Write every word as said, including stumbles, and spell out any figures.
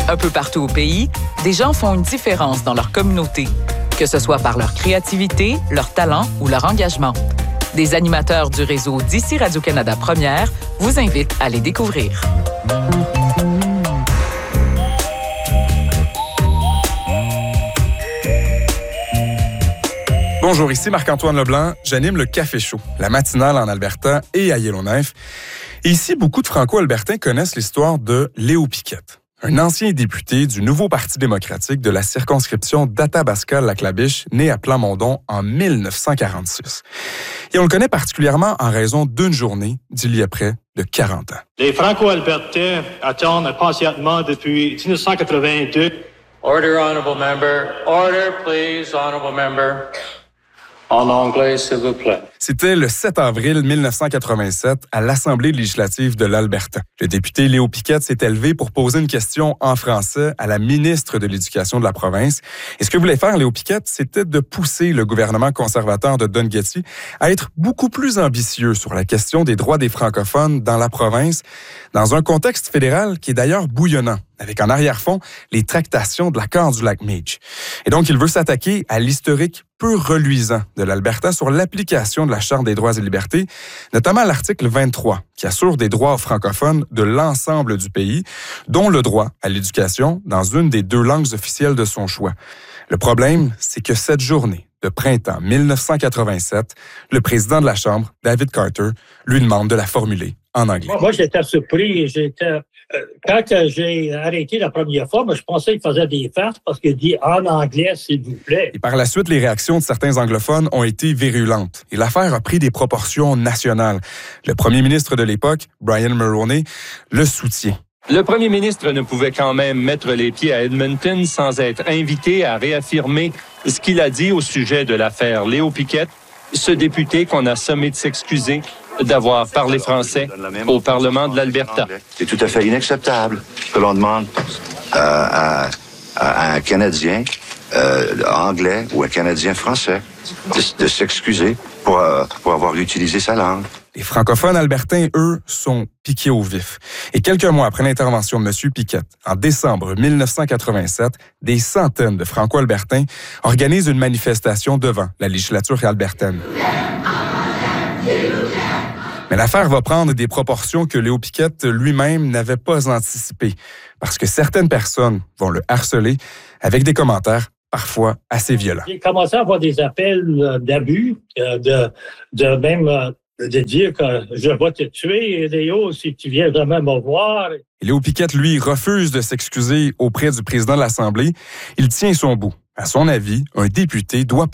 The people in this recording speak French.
Un peu partout au pays, des gens font une différence dans leur communauté, que ce soit par leur créativité, leur talent ou leur engagement. Des animateurs du réseau d'ici Radio-Canada Première vous invitent à les découvrir. Bonjour, ici Marc-Antoine Leblanc. J'anime le Café Chaud, la matinale en Alberta et à Yellowknife. Et ici, beaucoup de Franco-Albertains connaissent l'histoire de Léo Piquette, un ancien député du nouveau Parti démocratique de la circonscription d'Athabasca-Lac-La-Biche, né à Plamondon en mille neuf cent quarante-six. Et on le connaît particulièrement en raison d'une journée d'il y a près de quarante ans. Les Franco-Albertains attendent patiemment depuis dix-neuf cent quatre-vingt-deux. Order, honorable member. Order, please, honorable member. En anglais, s'il vous plaît. C'était le sept avril mille neuf cent quatre-vingt-sept à l'Assemblée législative de l'Alberta. Le député Léo Piquette s'est élevé pour poser une question en français à la ministre de l'Éducation de la province. Et ce que voulait faire Léo Piquette, c'était de pousser le gouvernement conservateur de Don Getty à être beaucoup plus ambitieux sur la question des droits des francophones dans la province, dans un contexte fédéral qui est d'ailleurs bouillonnant, avec en arrière-fond les tractations de l'accord du lac Meech. Et donc, il veut s'attaquer à l'historique peu reluisant de l'Alberta sur l'application de la Charte des droits et libertés, notamment l'article vingt-trois, qui assure des droits aux francophones de l'ensemble du pays, dont le droit à l'éducation dans une des deux langues officielles de son choix. Le problème, c'est que cette journée de printemps mille neuf cent quatre-vingt-sept, le président de la Chambre, David Carter, lui demande de la formuler en anglais. Moi, j'étais surpris. J'étais, euh, quand j'ai arrêté la première fois, moi, je pensais qu'il faisait des farces parce qu'il dit en anglais, s'il vous plaît. Et par la suite, les réactions de certains anglophones ont été virulentes. Et l'affaire a pris des proportions nationales. Le premier ministre de l'époque, Brian Mulroney, le soutient. Le premier ministre ne pouvait quand même mettre les pieds à Edmonton sans être invité à réaffirmer ce qu'il a dit au sujet de l'affaire Léo Piquette, ce député qu'on a sommé de s'excuser d'avoir parlé français au Parlement de l'Alberta. C'est tout à fait inacceptable que l'on demande euh, à, à un Canadien euh, anglais ou un Canadien français de, de s'excuser pour, euh, pour avoir utilisé sa langue. Les francophones albertains, eux, sont piqués au vif. Et quelques mois après l'intervention de M. Piquette, en décembre mille neuf cent quatre-vingt-sept, des centaines de franco-albertains organisent une manifestation devant la législature albertaine. Mais l'affaire va prendre des proportions que Léo Piquette lui-même n'avait pas anticipées, parce que certaines personnes vont le harceler avec des commentaires parfois assez violents. J'ai commencé à avoir des appels d'abus, de, de même... de dire que je vais te tuer, Léo, si tu viens jamais me voir. Léo Piquette, lui, refuse de s'excuser auprès du président de l'Assemblée. Il tient son bout. À son avis, un député doit